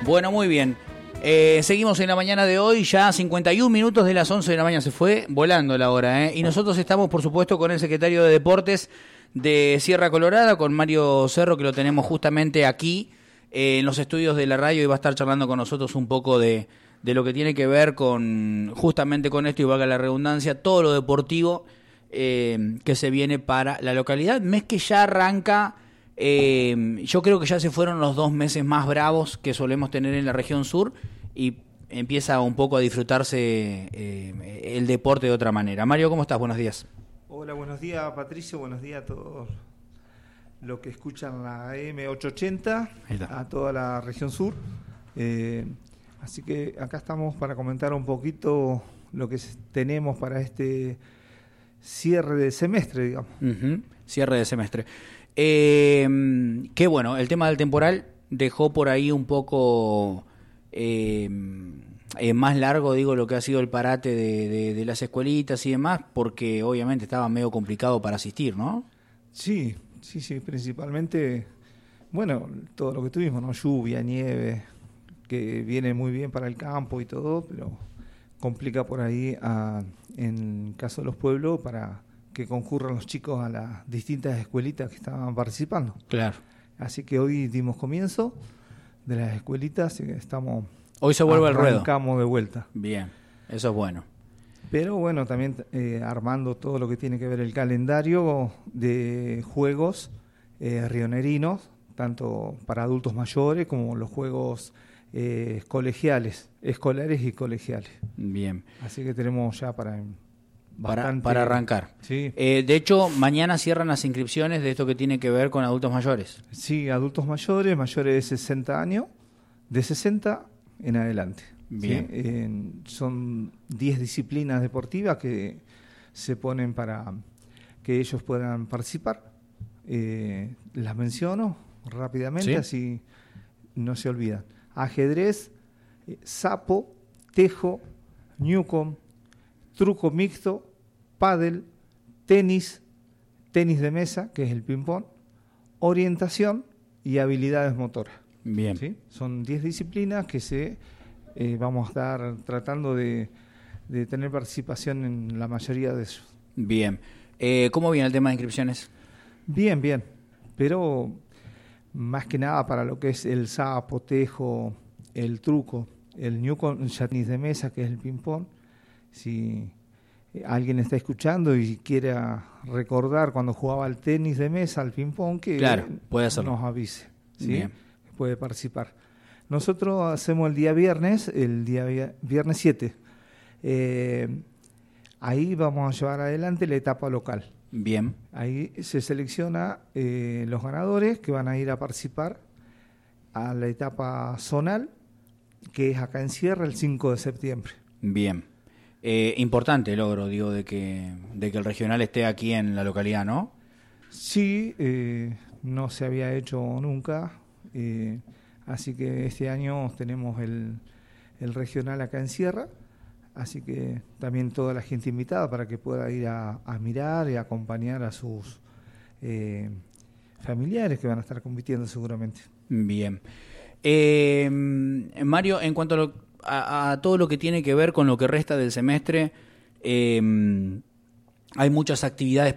Bueno, muy bien. Seguimos en la mañana de hoy, ya 51 minutos de las 11 de la mañana, se fue volando la hora, ¿eh? Y nosotros estamos, por supuesto, con el secretario de Deportes de Sierra Colorada, con Mario Cerro, que lo tenemos justamente aquí en los estudios de la radio y va a estar charlando con nosotros un poco de lo que tiene que ver con justamente con esto, y valga la redundancia, todo lo deportivo que se viene para la localidad. Mes que ya arranca, yo creo que ya se fueron los 2 meses más bravos que solemos tener en la región sur y empieza un poco a disfrutarse el deporte de otra manera. Mario, ¿cómo estás? Buenos días. Hola, buenos días Patricio, buenos días a todos los que escuchan la M880, a toda la región sur. Así que acá estamos para comentar un poquito lo que tenemos para este cierre de semestre, digamos. Cierre de semestre. Que bueno, el tema del temporal dejó por ahí un poco más largo, digo, lo que ha sido el parate de las escuelitas y demás, porque obviamente estaba medio complicado para asistir, ¿no? Sí, principalmente, bueno, todo lo que tuvimos, ¿no? Lluvia, nieve, que viene muy bien para el campo y todo, pero complica por ahí en caso de los pueblos para que concurran los chicos a las distintas escuelitas que estaban participando. Claro. Así que hoy dimos comienzo de las escuelitas y estamos... Hoy se vuelve al ruedo. Arrancamos de vuelta. Bien, eso es bueno. Pero bueno, también armando todo lo que tiene que ver el calendario de juegos rionerinos, tanto para adultos mayores como los juegos colegiales, escolares y colegiales. Bien. Así que tenemos ya para arrancar. Sí. De hecho, mañana cierran las inscripciones de esto que tiene que ver con adultos mayores. Sí, adultos mayores de 60 años, de 60 en adelante. Bien. ¿Sí? Son 10 disciplinas deportivas que se ponen para que ellos puedan participar. Las menciono rápidamente, ¿sí? Así no se olvidan. Ajedrez, sapo, tejo, newcomb, truco mixto, pádel, tenis de mesa, que es el ping-pong, orientación y habilidades motoras. Bien. ¿Sí? Son 10 disciplinas que vamos a estar tratando de tener participación en la mayoría de ellos. Bien. ¿Cómo viene el tema de inscripciones? Bien. Pero más que nada para lo que es el sapo, tejo, el truco, el newcomb, el tenis de mesa, que es el ping-pong. Si alguien está escuchando y quiera recordar cuando jugaba al tenis de mesa, al ping-pong, que claro, puede hacerlo. Nos avise, ¿sí? Bien. Puede participar. Nosotros hacemos el día viernes 7. Ahí vamos a llevar adelante la etapa local. Bien. Ahí se selecciona los ganadores que van a ir a participar a la etapa zonal, que es acá en Sierra el 5 de septiembre. Bien. Importante el logro, digo, de que el regional esté aquí en la localidad, ¿no? Sí, no se había hecho nunca, así que este año tenemos el regional acá en Sierra, así que también toda la gente invitada para que pueda ir a mirar y acompañar a sus familiares que van a estar compitiendo seguramente. Bien. Mario, en cuanto a todo lo que tiene que ver con lo que resta del semestre, hay muchas actividades